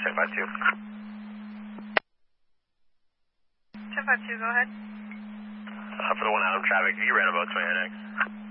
1052. 1052, go ahead. For the one out of traffic, you ran about 29X.